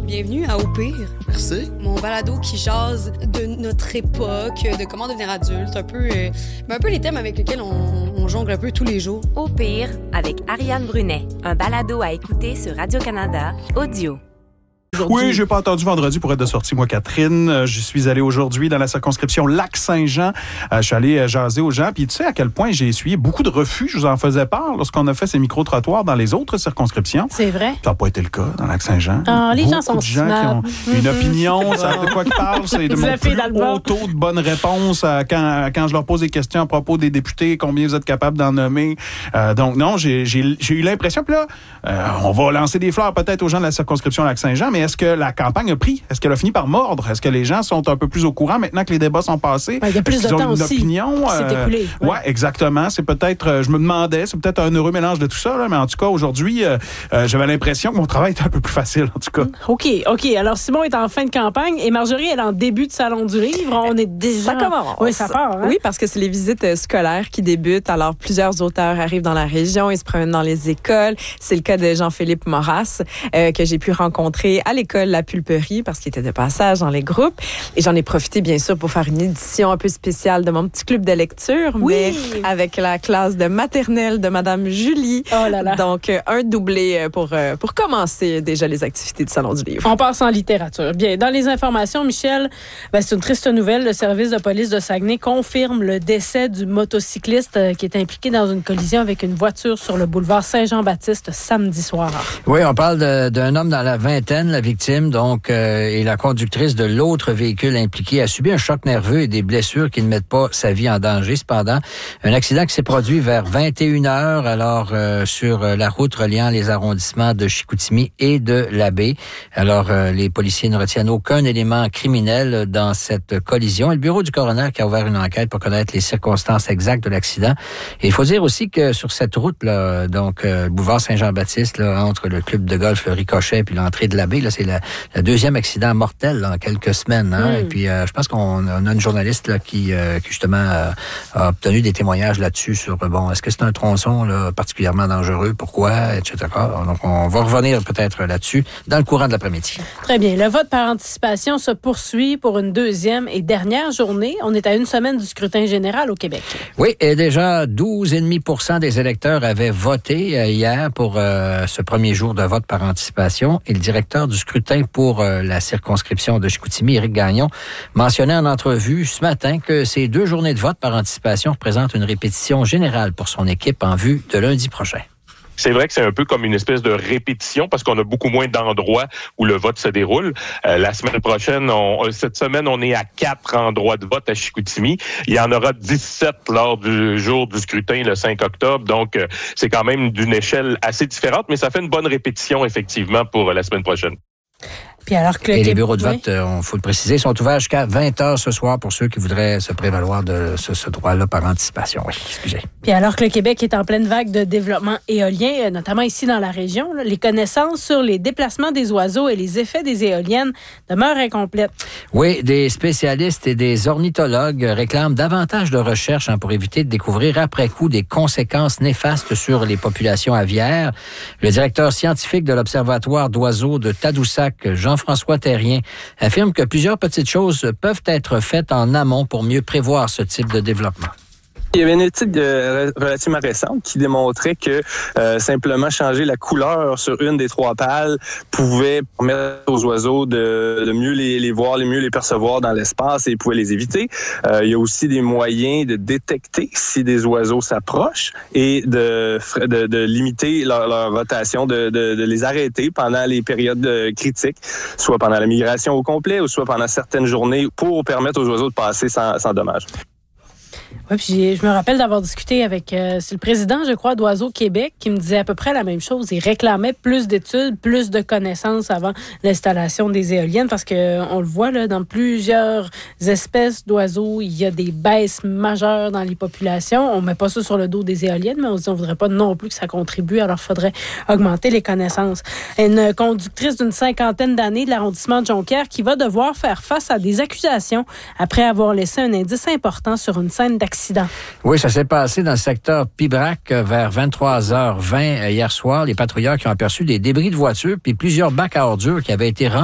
Bienvenue à Au pire. Merci. Mon balado qui jase de notre époque, de comment devenir adulte, un peu les thèmes avec lesquels on jongle un peu tous les jours. Au pire, avec Ariane Brunet, un balado à écouter sur Radio-Canada, audio. Oui, j'ai pas attendu vendredi pour être de sortie, moi, Catherine. Je suis allé aujourd'hui dans la circonscription Lac-Saint-Jean. Je suis allé jaser aux gens. Puis tu sais à quel point j'ai essuyé beaucoup de refus. Je vous en faisais part lorsqu'on a fait ces micro-trottoirs dans les autres circonscriptions. C'est vrai. Ça n'a pas été le cas dans Lac-Saint-Jean. Les gens sont qui ont une opinion, ça de quoi qu'ils parlent. C'est de mon plus haut taux de bonnes réponses quand je leur pose des questions à propos des députés, combien vous êtes capable d'en nommer. Donc non, j'ai eu l'impression. Puis là, on va lancer des fleurs peut-être aux gens de la circonscription Lac-Saint-Jean, mais est-ce que la campagne a pris? Est-ce qu'elle a fini par mordre? Est-ce que les gens sont un peu plus au courant maintenant que les débats sont passés? Il y a plus de temps aussi. Opinion? C'est écoulé. Ouais, exactement. C'est peut-être, je me demandais, c'est peut-être un heureux mélange de tout ça, là, mais en tout cas, aujourd'hui, j'avais l'impression que mon travail était un peu plus facile, en tout cas. OK. Alors, Simon est en fin de campagne et Marjorie, elle est en début de Salon du Livre. On est déjà... Ça commence. Oui, ça part. Hein? Oui, parce que c'est les visites scolaires qui débutent. Alors, plusieurs auteurs arrivent dans la région, ils se promènent dans les écoles. C'est le cas de Jean-Philippe Maurras, que j'ai pu rencontrer à l'école La Pulperie, parce qu'il était de passage dans les groupes. Et j'en ai profité, bien sûr, pour faire une édition un peu spéciale de mon petit club de lecture, mais avec la classe de maternelle de Madame Julie. Oh là là. Donc, un doublé pour commencer déjà les activités du Salon du Livre. On passe en littérature. Bien, dans les informations, Michel, c'est une triste nouvelle. Le service de police de Saguenay confirme le décès du motocycliste qui est impliqué dans une collision avec une voiture sur le boulevard Saint-Jean-Baptiste samedi soir. Oui, on parle d'un homme dans la vingtaine, la victime, donc, et la conductrice de l'autre véhicule impliqué a subi un choc nerveux et des blessures qui ne mettent pas sa vie en danger. Cependant, un accident qui s'est produit vers 21h, alors sur la route reliant les arrondissements de Chicoutimi et de Labbé. Alors, les policiers ne retiennent aucun élément criminel dans cette collision. Et le bureau du coroner qui a ouvert une enquête pour connaître les circonstances exactes de l'accident. Et il faut dire aussi que sur cette route-là, donc le boulevard Saint-Jean-Baptiste, là, entre le club de golf Le Ricochet puis l'entrée de Labbé, là, c'est le deuxième accident mortel là, en quelques semaines. Hein? Et puis, je pense qu'on a une journaliste là, qui justement a obtenu des témoignages là-dessus sur, est-ce que c'est un tronçon là, particulièrement dangereux, pourquoi, etc. Donc, on va revenir peut-être là-dessus dans le courant de l'après-midi. Très bien. Le vote par anticipation se poursuit pour une deuxième et dernière journée. On est à une semaine du scrutin général au Québec. Oui, et déjà 12,5% des électeurs avaient voté hier pour ce premier jour de vote par anticipation. Et le directeur du scrutin pour la circonscription de Chicoutimi, Éric Gagnon, mentionnait en entrevue ce matin que ces 2 journées de vote par anticipation représentent une répétition générale pour son équipe en vue de lundi prochain. C'est vrai que c'est un peu comme une espèce de répétition parce qu'on a beaucoup moins d'endroits où le vote se déroule. La semaine prochaine, cette semaine, on est à 4 endroits de vote à Chicoutimi. Il y en aura 17 lors du jour du scrutin le 5 octobre. Donc, c'est quand même d'une échelle assez différente, mais ça fait une bonne répétition, effectivement, pour la semaine prochaine. Puis alors que les bureaux de vote, il faut le préciser, sont ouverts jusqu'à 20h ce soir pour ceux qui voudraient se prévaloir de ce droit-là par anticipation. Oui, excusez. Puis alors que le Québec est en pleine vague de développement éolien, notamment ici dans la région, les connaissances sur les déplacements des oiseaux et les effets des éoliennes demeurent incomplètes. Oui, des spécialistes et des ornithologues réclament davantage de recherches pour éviter de découvrir après coup des conséquences néfastes sur les populations aviaires. Le directeur scientifique de l'Observatoire d'oiseaux de Tadoussac, Jean-François Terrien, affirme que plusieurs petites choses peuvent être faites en amont pour mieux prévoir ce type de développement. Il y avait une étude relativement récente qui démontrait que simplement changer la couleur sur une des 3 pales pouvait permettre aux oiseaux de mieux les voir, mieux les percevoir dans l'espace et pouvait les éviter. Il y a aussi des moyens de détecter si des oiseaux s'approchent et de limiter leur rotation, de les arrêter pendant les périodes critiques, soit pendant la migration au complet ou soit pendant certaines journées pour permettre aux oiseaux de passer sans dommage. Oui, puis je me rappelle d'avoir discuté avec c'est le président, je crois, d'Oiseaux Québec qui me disait à peu près la même chose. Il réclamait plus d'études, plus de connaissances avant l'installation des éoliennes parce qu'on le voit là, dans plusieurs espèces d'oiseaux, il y a des baisses majeures dans les populations. On ne met pas ça sur le dos des éoliennes, mais on ne voudrait pas non plus que ça contribue, alors il faudrait augmenter les connaissances. Une conductrice d'une 50aine d'années de l'arrondissement de Jonquière qui va devoir faire face à des accusations après avoir laissé un indice important sur une scène d'accident. Oui, ça s'est passé dans le secteur Pibrac vers 23h20 hier soir. Les patrouilleurs qui ont aperçu des débris de voitures puis plusieurs bacs à ordures qui avaient été